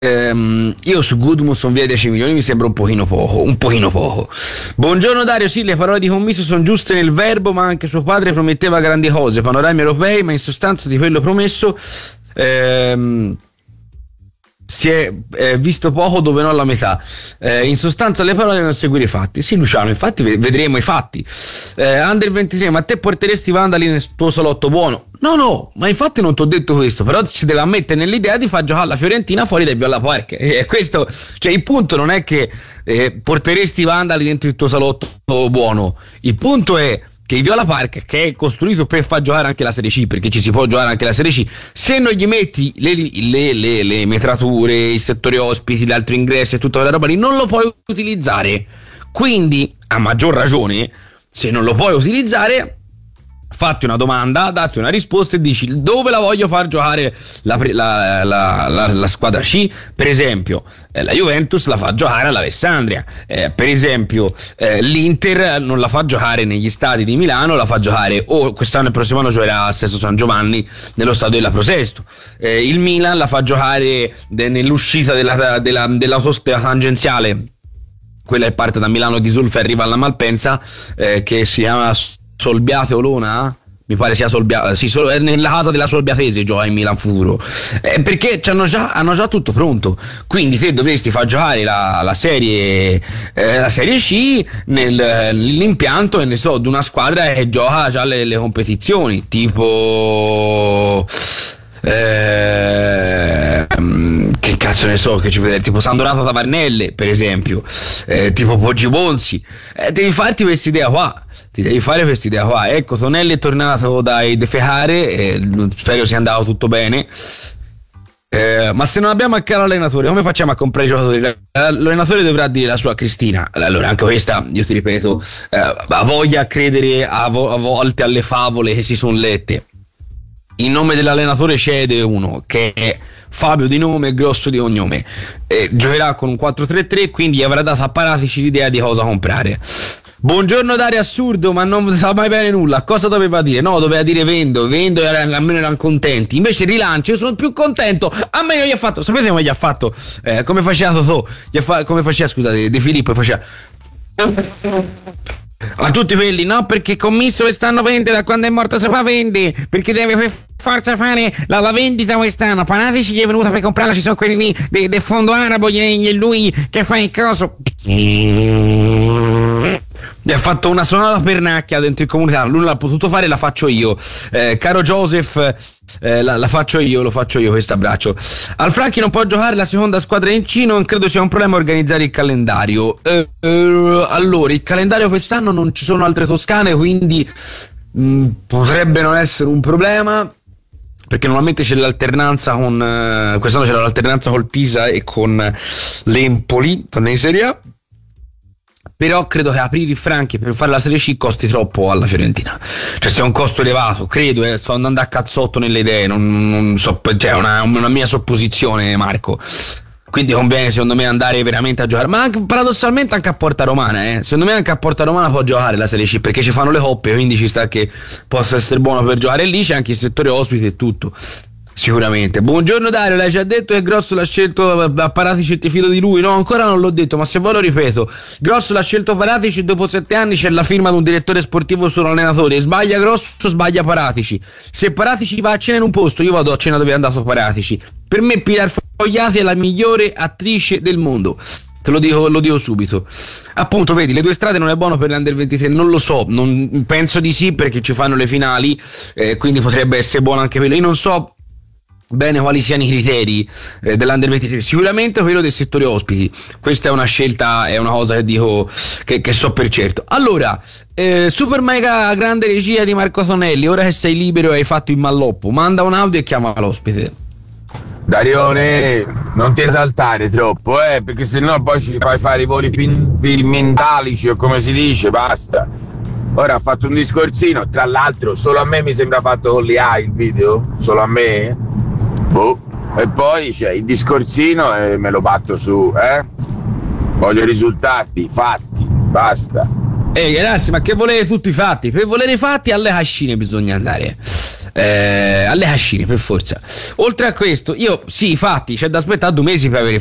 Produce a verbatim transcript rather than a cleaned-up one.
ehm, io su Goodmanson via dieci milioni mi sembra un pochino poco, un pochino poco. Buongiorno Dario, sì, le parole di Commisso sono giuste nel verbo, ma anche suo padre prometteva grandi cose, panorami europei, ma in sostanza di quello promesso ehm, si è eh, visto poco dove non la metà. Eh, in sostanza le parole devono seguire i fatti. Sì Luciano, infatti vedremo i fatti. eh, Under ventisei, ma te porteresti Vandali nel tuo salotto buono? No no, ma infatti non ti ho detto questo, però ci deve ammettere nell'idea di far giocare la Fiorentina fuori dai Viola Park. E eh, questo, cioè il punto non è che eh, porteresti Vandali dentro il tuo salotto buono, il punto è che il Viola Park, che è costruito per far giocare anche la Serie C, perché ci si può giocare anche la Serie C, se non gli metti le, le, le, le metrature, i settori ospiti, l'altro ingresso e tutta quella roba lì, non lo puoi utilizzare. Quindi, a maggior ragione, se non lo puoi utilizzare, fatti una domanda, datti una risposta e dici dove la voglio far giocare la, la, la, la, la squadra C. Per esempio eh, la Juventus la fa giocare all'Alessandria, eh, per esempio eh, l'Inter non la fa giocare negli stadi di Milano, la fa giocare o quest'anno e il prossimo anno giocherà a Sesto San Giovanni nello stadio della Pro Sesto. eh, il Milan la fa giocare de, nell'uscita della, della, dell'autostrada tangenziale, quella che parte da Milano di Sulfa e arriva alla Malpensa, eh, che si chiama Solbiate Olona, mi pare sia Solbiate, sì, sol- nella casa della Solbiatese gioca in Milan futuro, eh, perché hanno già, hanno già tutto pronto. Quindi te dovresti far giocare la, la serie eh, la serie C nel, nell'impianto, e ne so, di una squadra che gioca già le, le competizioni, tipo Eh, che cazzo ne so, che ci vedere, tipo San Donato Tavarnelle per esempio, eh, tipo Poggi Bonzi. Eh, devi farti questa idea qua, ti devi fare questa idea qua. Ecco, Tonelli è tornato dai defecare, eh, spero sia andato tutto bene. Eh, ma se non abbiamo anche l'allenatore, come facciamo a comprare i giocatori? L'allenatore dovrà dire la sua Cristina. Allora, anche questa, io ti ripeto, eh, ha voglia a credere a, vo- a volte alle favole che si sono lette. Il nome dell'allenatore cede uno che è Fabio di nome e Grosso di cognome, eh, giocherà con un quattro tre tre, quindi avrà dato a Paratici l'idea di cosa comprare. Buongiorno Dario, assurdo, ma non sa mai bene nulla. Cosa doveva dire? No, doveva dire vendo, vendo e almeno erano contenti. Invece rilancio, io sono più contento. A me non gli ha fatto, sapete come gli ha fatto? Eh, come faceva Totò? Gli ha fa, come faceva, scusate, De Filippo faceva a tutti quelli, no, perché Commisso quest'anno vende, da quando è morto si fa vende, perché deve per forza fare la, la vendita quest'anno. Panatici gli è venuta per comprarla, ci sono quelli lì del de fondo arabo, e lui che fa il coso, gli ha fatto una sonora pernacchia dentro il comunità. Lui non l'ha potuto fare, la faccio io, eh, caro Joseph, eh, la, la faccio io, lo faccio io questo abbraccio. Al Franchi non può giocare la seconda squadra in C, non credo sia un problema organizzare il calendario. eh, eh, allora il calendario quest'anno non ci sono altre toscane, quindi mh, potrebbe non essere un problema, perché normalmente c'è l'alternanza con eh, quest'anno c'era l'alternanza col Pisa e con l'Empoli in Serie A. Però credo che aprire il Franchi per fare la Serie C costi troppo alla Fiorentina, cioè sia un costo elevato, credo, eh, sto andando a cazzotto nelle idee, non, non so, cioè una, una mia supposizione, Marco. Quindi conviene secondo me andare veramente a giocare, ma anche, paradossalmente anche a Porta Romana, eh. Secondo me anche a Porta Romana può giocare la Serie C, perché ci fanno le coppe, quindi ci sta che possa essere buono per giocare lì, c'è anche il settore ospite e tutto. Sicuramente. Buongiorno Dario, l'hai già detto che Grosso l'ha scelto a Paratici e ti fido di lui? No, ancora non l'ho detto, ma se voi lo ripeto, Grosso l'ha scelto Paratici, dopo sette anni c'è la firma di un direttore sportivo sull'allenatore. Sbaglia Grosso, sbaglia Paratici. Se Paratici va a cena in un posto, io vado a cena dove è andato Paratici. Per me Pilar Fogliati è la migliore attrice del mondo, te lo dico, lo dico subito. Appunto, vedi, le due strade non è buono per l'Under ventitré, non lo so, non, penso di sì, perché ci fanno le finali, eh, quindi potrebbe essere buono anche quello. Io non so bene quali siano i criteri eh, dell'Under ventitré, sicuramente quello dei settori ospiti. Questa è una scelta, è una cosa che dico che, che so per certo. Allora, eh, super mega grande regia di Marco Tonelli, ora che sei libero e hai fatto il malloppo, manda un audio e chiama l'ospite. Darione, non ti esaltare troppo, eh, perché sennò poi ci fai fare i voli pin- pin- mentalici o come si dice, basta. Ora ha fatto un discorsino, tra l'altro solo a me mi sembra fatto con l'I A il video, solo a me. Boh. E poi c'è il discorsino e me lo batto su, eh? Voglio risultati, fatti, basta. Ehi ragazzi, ma che volete tutti i fatti? Per volere i fatti alle cascine bisogna andare. eh, alle cascine per forza. Oltre a questo, io sì, infatti c'è da aspettare due mesi per avere